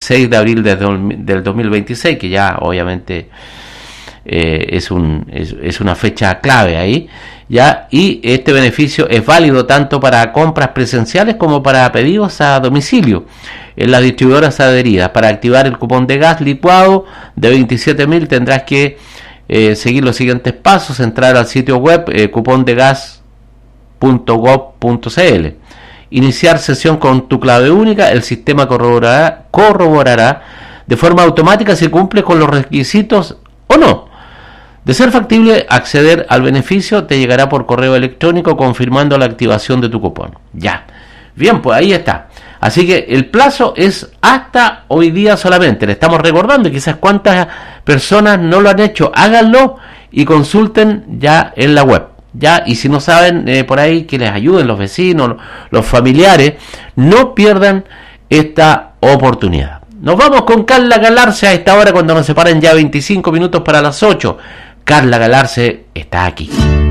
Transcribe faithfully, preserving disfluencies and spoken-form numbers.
seis de abril de, del dos mil veintiséis, que ya obviamente eh, es, un, es, es una fecha clave ahí, ya, y este beneficio es válido tanto para compras presenciales como para pedidos a domicilio en las distribuidoras adheridas. Para activar el cupón de gas licuado de veintisiete mil tendrás que eh, seguir los siguientes pasos: entrar al sitio web eh, cupón de gas punto gob punto cl, iniciar sesión con tu clave única. El sistema corroborará, corroborará de forma automática si cumple con los requisitos o no. De ser factible acceder al beneficio, te llegará por correo electrónico confirmando la activación de tu cupón. Ya. Bien, pues ahí está. Así que el plazo es hasta hoy día solamente. Le estamos recordando, quizás cuántas personas no lo han hecho. Háganlo y consulten ya en la web. Ya, y si no saben eh, por ahí, que les ayuden los vecinos, los familiares. No pierdan esta oportunidad. Nos vamos con Carla Galarce a esta hora, cuando nos separan ya veinticinco minutos para las ocho. Carla Galarce está aquí.